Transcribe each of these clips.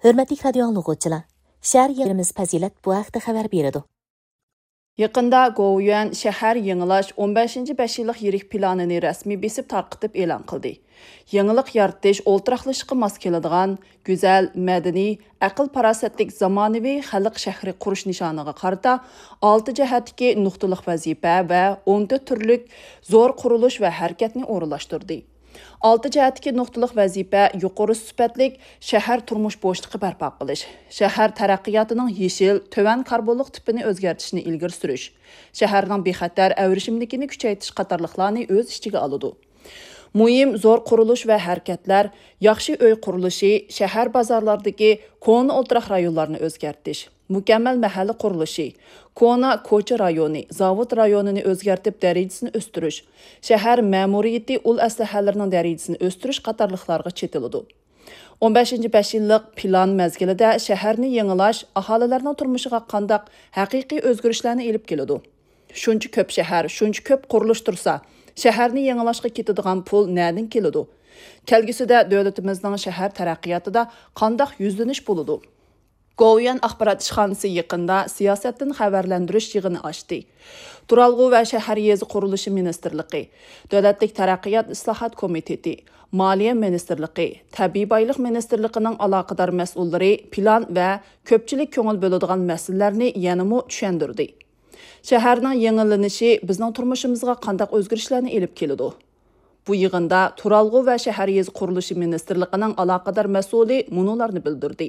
Hörmətli radio anlıqçılar, şəhər yerimiz Fəzilət bu haqda xəbər berdi. Yaqında Govyuan shahar yenilash 15-5 yillik yirik planini rasmiy besib tarqitib e'lon qildi. Yenilik yaratish o'ltiraqlashishga mos keladigan, go'zal, madaniy, aql-farosatlik zamonaviy xalq shahri qurish nishoniga qarata 6 jihatdagi nuqtaliq vazifa va 14 turlik zo'r qurilish va harakatni o'rinlashtirdi. 6 jihatdagi nuqtaliq vazifa yuqori sifatlik shahar turmush bo'shlig'i barpo qilish, shahar taraqqiyotining yeshil, to'van karbonlik tipini o'zgartirishni ilgari surish, shaharning bexatar avrishimligini kuchaytirish qatorliqlarni o'z ichiga oladi. Muhim zo'r qurilish va harakatlar, yaxshi uy qurilishi, shahar bozorlaridagi kona o'tiraq rayonlarni o'zgartirish, mukammal mahalla qurilishi, kona ko'cha rayoni, zavod rayonini o'zgartib darajasini o'stirish, shahar ma'muriyati ul aslahalarining darajasini o'stirish qatorliqlarga chetiladi. 15-5 yillik plan mezgilida shaharni yangilash aholilarning turmushiga qandaq haqiqiy o'zgarishlarni olib keladi. Shuncha ko'p shahar, shuncha ko'p qurilish tursa, shaharni yangilashga ketadigan pul nereden keladi? Kelgusida davlatimizning shahar taraqqiyotida qandaq yuzlanish bo'ladi? Govyuan axborot ishxonasi yaqinda siyosatdan xabarlantirish yig'ini ochdi. Turalg'u va shahar yezi qurilishi ministrligi, Davlatlik taraqqiyot islohot komiteti, Moliya ministrligi, Tabiiy boylik ministrligining aloqador mas'ullari plan va ko'pchilik ko'ngil bo'ladigan masalalarni yanada tushuntirdi. Shaharning yangilanishi bizning turmushimizga qandaq o'zgarishlarni olib keladi? Bu yig'inda Turalg'u va shahar yezi qurilishi ministrligining aloqador mas'uli munolarni bildirdi.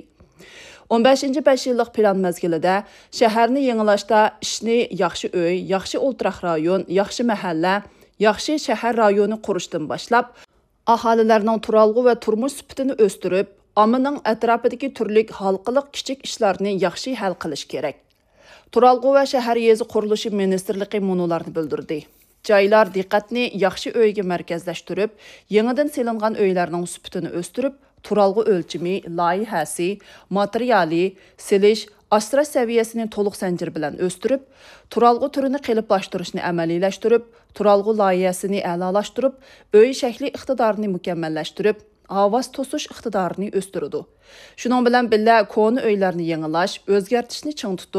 15-5 yillik plan mezgilida shaharni yangilashda ishni yaxshi uy, yaxshi o'ltiraq rayon, yaxshi mahalla, yaxshi shahar rayoni qurishdan boshlab, aholilarning turalg'u va turmush sifatini o'stirib, ommaning atrofidagi turli xalqiliq kichik ishlarni yaxshi hal qilish kerak. Turalg'u va shahar yezi qurilishi ministrligi munolarni bildirdi. Joylar diqqatni yaxshi uyga markazlashtirib, yangidan selingan uylarning sifatini o'stirib, turalg'u o'lchimi, loyihasi, materiali, silish, asrash saviyasini to'liq zanjir bilan o'stirib, turalg'u turini qeliplashtirishni amaliylashtirib, turalg'u loyihasini a'lolashtirib, uy shakli iqtidorini mukammallashtirib, ovoz to'sish iqtidorini o'stirdi. Shuning bilan birga kona uylarni yangilash, o'zgartirishni ching tutib